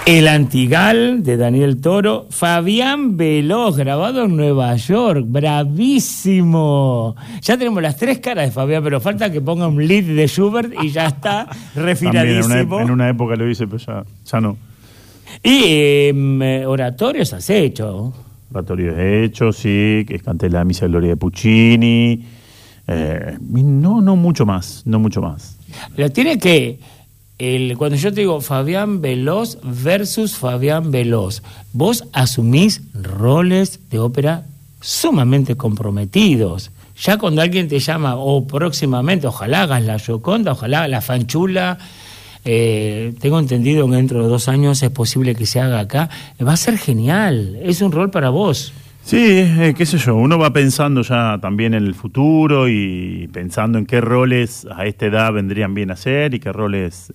El Antigal, de Daniel Toro. Fabián Veloz, grabado en Nueva York. Bravísimo. Ya tenemos las 3 caras de Fabián, pero falta que ponga un lead de Schubert y ya está refinadísimo. También en una época lo hice, pero ya no. Y oratorios has hecho. Oratorios he hecho, sí, que canté la Misa de Gloria de Puccini. No mucho más. Pero tiene que... cuando yo te digo Fabián Veloz versus Fabián Veloz, vos asumís roles de ópera sumamente comprometidos. Ya cuando alguien te llama, o próximamente, ojalá hagas la Gioconda, ojalá la Fanchula, tengo entendido que dentro de 2 años es posible que se haga acá, va a ser genial, es un rol para vos. Sí, qué sé yo, uno va pensando ya también en el futuro y pensando en qué roles a esta edad vendrían bien a hacer y qué roles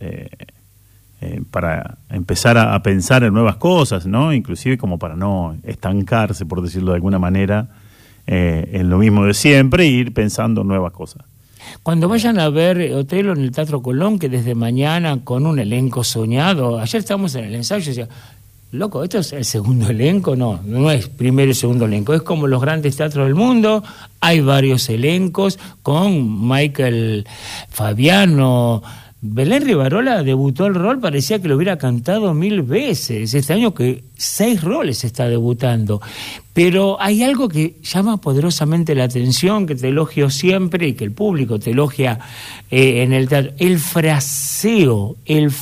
para empezar a pensar en nuevas cosas, ¿no? Inclusive como para no estancarse, por decirlo de alguna manera, en lo mismo de siempre e ir pensando en nuevas cosas. Cuando vayan a ver Otelo en el Teatro Colón, que desde mañana con un elenco soñado, ayer estábamos en el ensayo y decía... Loco, ¿esto es el segundo elenco? No es primero y segundo elenco. Es como los grandes teatros del mundo. Hay varios elencos con Michael Fabiano. Belén Rivarola debutó el rol, parecía que lo hubiera cantado 1000 veces. Este año que 6 roles está debutando. Pero hay algo que llama poderosamente la atención, que te elogio siempre y que el público te elogia en el teatro. El fraseo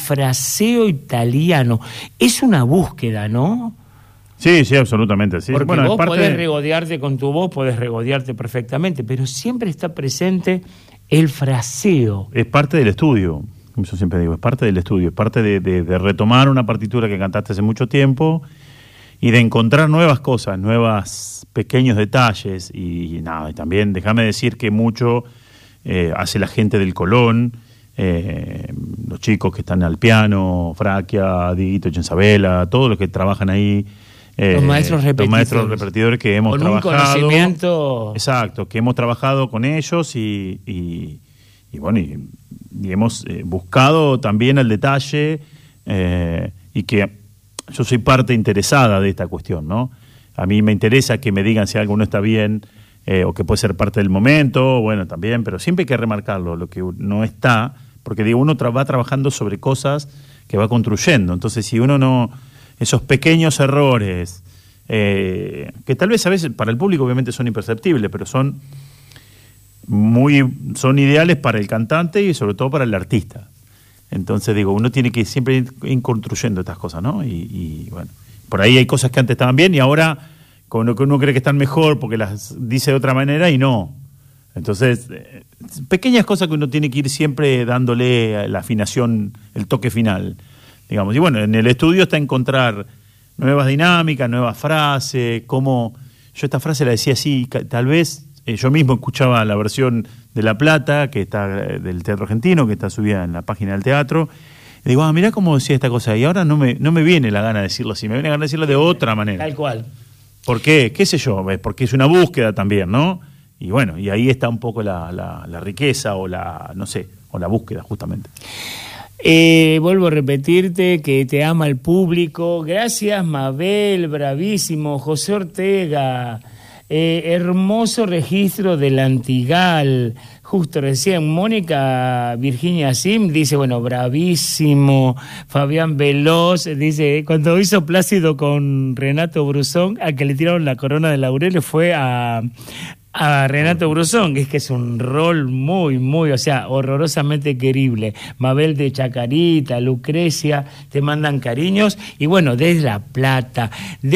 italiano. Es una búsqueda, ¿no? Sí, absolutamente. Sí. Porque vos podés regodearte con tu voz, podés regodearte perfectamente, pero siempre está presente el fraseo. Es parte del estudio, como yo siempre digo, es parte del estudio, es parte de retomar una partitura que cantaste hace mucho tiempo y de encontrar nuevas cosas, nuevos pequeños detalles y nada, y también déjame decir que mucho hace la gente del Colón, los chicos que están al piano, Fraquia, Dieguito Chenzabela, todos los que trabajan ahí. Los maestros repetidores que hemos trabajado. Con un conocimiento... Exacto, que hemos trabajado con ellos y bueno, y hemos buscado también el detalle y que yo soy parte interesada de esta cuestión, ¿no? A mí me interesa que me digan si algo no está bien o que puede ser parte del momento, bueno, también, pero siempre hay que remarcarlo, lo que no está, porque digo, uno va trabajando sobre cosas que va construyendo, entonces si uno no... Esos pequeños errores, que tal vez a veces para el público obviamente son imperceptibles, pero son ideales para el cantante y sobre todo para el artista. Entonces digo, uno tiene que siempre ir construyendo estas cosas, ¿no? Y bueno, por ahí hay cosas que antes estaban bien y ahora como que uno cree que están mejor porque las dice de otra manera y no. Entonces, pequeñas cosas que uno tiene que ir siempre dándole la afinación, el toque final, digamos. Y bueno, en el estudio está encontrar nuevas dinámicas, nuevas frases, como yo esta frase la decía así, tal vez yo mismo escuchaba la versión de La Plata, que está del Teatro Argentino, que está subida en la página del teatro, y digo, mirá cómo decía esta cosa, y ahora no me viene la gana de decirlo así, me viene la gana de decirlo de otra manera. Tal cual. ¿Por qué? ¿Qué sé yo? Porque es una búsqueda también, ¿no? Y bueno, y ahí está un poco la riqueza o la búsqueda, justamente. Vuelvo a repetirte que te ama el público. Gracias, Mabel, bravísimo. José Ortega, hermoso registro del Antigal. Justo recién, Mónica Virginia Sim dice, bueno, bravísimo. Fabián Veloz dice, cuando hizo Plácido con Renato Brusón, al que le tiraron la corona de laurel fue a Renato Brusón, que es un rol muy, o sea, horrorosamente querible. Mabel de Chacarita, Lucrecia, te mandan cariños. Y bueno, desde La Plata,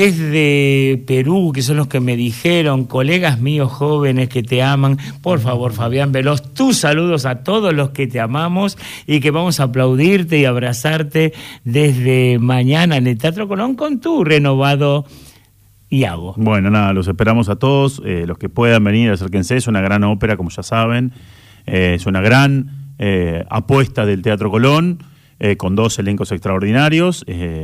desde Perú, que son los que me dijeron, colegas míos jóvenes que te aman, por favor, Fabián Veloz, tus saludos a todos los que te amamos y que vamos a aplaudirte y abrazarte desde mañana en el Teatro Colón con tu renovado Iago. Bueno, nada, los esperamos a todos, los que puedan venir, acérquense, es una gran ópera, como ya saben, es una gran apuesta del Teatro Colón, con 2 elencos extraordinarios,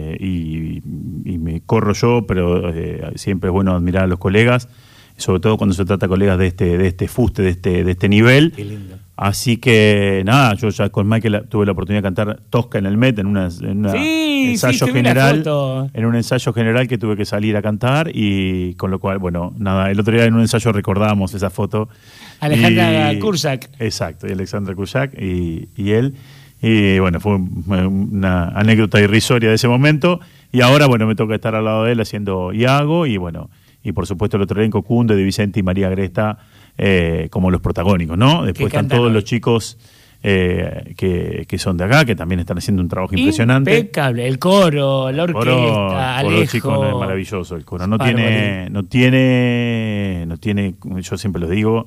y me corro yo, pero siempre es bueno admirar a los colegas, sobre todo cuando se trata de colegas de este fuste, de este nivel. Qué lindo. Así que nada, yo ya con Michael tuve la oportunidad de cantar Tosca en el Met en un ensayo general, en un ensayo general que tuve que salir a cantar, y con lo cual, bueno, nada, el otro día en un ensayo recordábamos esa foto. Alejandra Kursak. Exacto, y Alexandra Kursak y él. Y bueno, fue una anécdota irrisoria de ese momento. Y ahora, bueno, me toca estar al lado de él haciendo Iago, y bueno, y por supuesto el otro elenco, Cunde, de Vicente y María Gresta, como los protagónicos, ¿no? Después están todos los chicos que son de acá, que también están haciendo un trabajo impresionante. Impecable, el coro, la orquesta, Alejo. Los chicos, es maravilloso el coro. No tiene, yo siempre lo digo,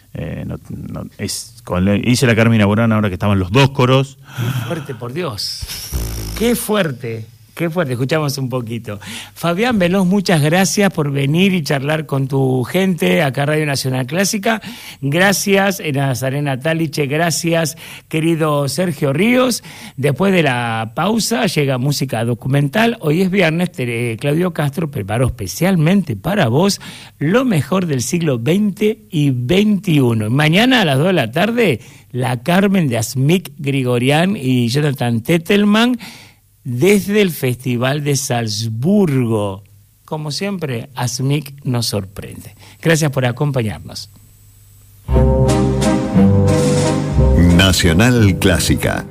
hice la Carmina Burana ahora que estaban los dos coros. Qué fuerte, por Dios. Qué fuerte. Qué fuerte, escuchamos un poquito. Fabián Veloz, muchas gracias por venir y charlar con tu gente acá a Radio Nacional Clásica. Gracias, Nazarena Taliche, gracias, querido Sergio Ríos. Después de la pausa llega música documental. Hoy es viernes, Claudio Castro preparó especialmente para vos lo mejor del siglo XX y XXI. Mañana a las 2 de la tarde, la Carmen de Asmik Grigorian y Jonathan Tettelman, desde el Festival de Salzburgo. Como siempre, Asmik nos sorprende. Gracias por acompañarnos. Nacional Clásica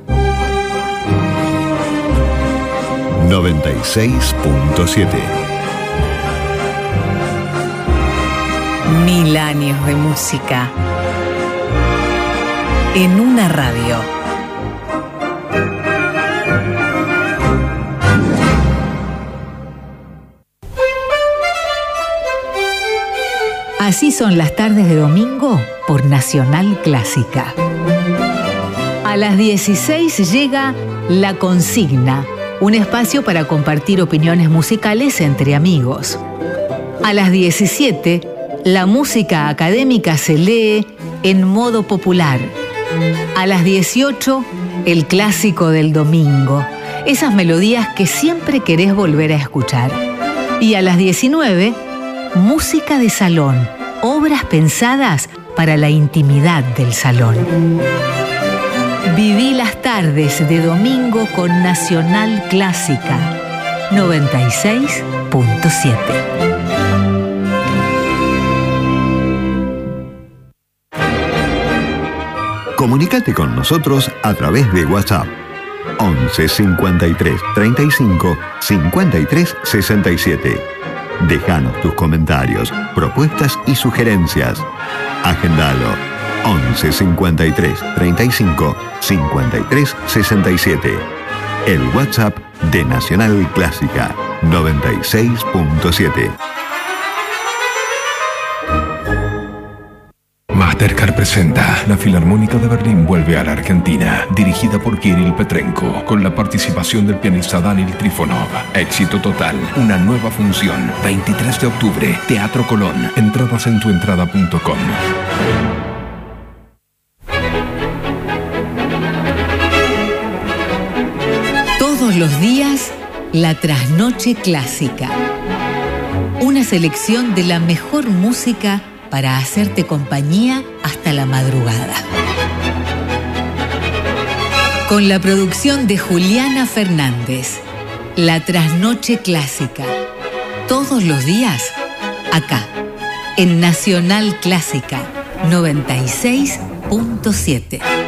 96.7. 1000 años de música en una radio. Así son las tardes de domingo por Nacional Clásica. A las 16 llega La Consigna, un espacio para compartir opiniones musicales entre amigos. A las 17, la música académica se lee en modo popular. A las 18, el clásico del domingo, esas melodías que siempre querés volver a escuchar. Y a las 19, música de salón, obras pensadas para la intimidad del salón. Viví las tardes de domingo con Nacional Clásica 96.7. Comunícate con nosotros a través de WhatsApp 11 53 35 53 67. Déjanos tus comentarios, propuestas y sugerencias. Agendalo 11 53 35 53 67. El WhatsApp de Nacional Clásica 96.7. Mastercard presenta La Filarmónica de Berlín vuelve a la Argentina, dirigida por Kirill Petrenko, con la participación del pianista Daniel Trifonov. Éxito total, una nueva función, 23 de octubre, Teatro Colón. Entradas en tuentrada.com. Todos los días, la Trasnoche Clásica. Una selección de la mejor música para hacerte compañía hasta la madrugada. Con la producción de Juliana Fernández, La Trasnoche Clásica. Todos los días, acá, en Nacional Clásica 96.7.